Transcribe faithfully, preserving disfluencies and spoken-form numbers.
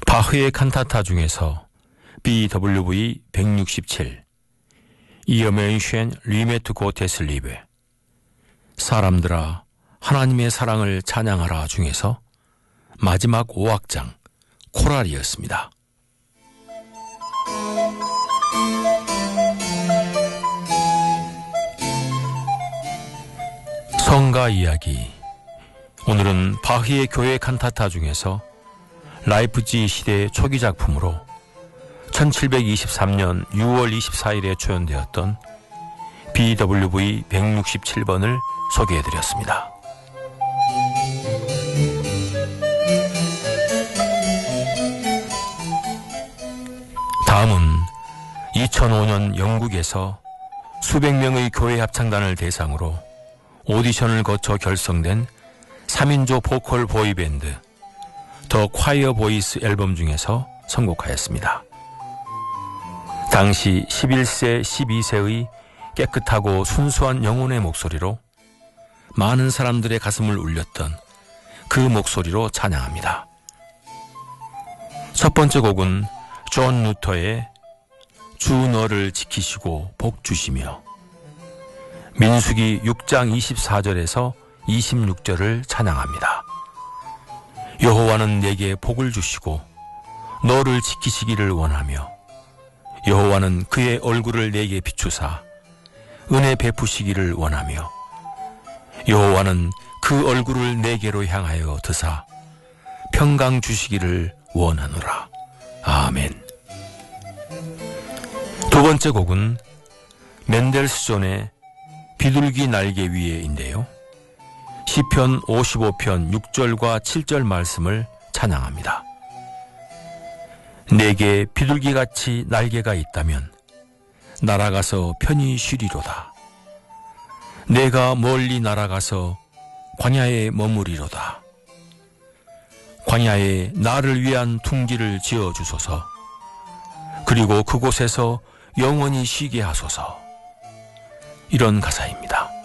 바흐의 칸타타 중에서 비 더블유 브이 백육십칠 Ihr Menschen liebt Gottes Liebe, 사람들아 하나님의 사랑을 찬양하라 중에서 마지막 오 악장 코랄이었습니다. 성가 이야기. 오늘은 바흐의 교회 칸타타 중에서 라이프찌히 시대 초기 작품으로 천칠백이십삼 년 유월 이십사일에 초연되었던 비 더블유 브이 백육십칠 번을 소개해드렸습니다. 다음은 이천오 년 영국에서 수백 명의 교회 합창단을 대상으로 오디션을 거쳐 결성된 삼 인조 보컬 보이밴드 더 콰이어 보이스 앨범 중에서 선곡하였습니다. 당시 십일 세, 십이 세의 깨끗하고 순수한 영혼의 목소리로 많은 사람들의 가슴을 울렸던 그 목소리로 찬양합니다. 첫 번째 곡은 존 루터의 주 너를 지키시고 복 주시며, 민수기 육 장 이십사 절에서 이십육 절을 찬양합니다. 여호와는 내게 복을 주시고 너를 지키시기를 원하며, 여호와는 그의 얼굴을 내게 비추사 은혜 베푸시기를 원하며, 여호와는 그 얼굴을 내게로 향하여 드사 평강 주시기를 원하노라. 아멘. 두 번째 곡은 맨델스존의 비둘기 날개 위에인데요. 시편 오십오 편 육 절과 칠 절 말씀을 찬양합니다. 내게 비둘기같이 날개가 있다면 날아가서 편히 쉬리로다. 내가 멀리 날아가서 광야에 머무리로다. 광야에 나를 위한 둥지를 지어주소서. 그리고 그곳에서 영원히 쉬게 하소서. 이런 가사입니다.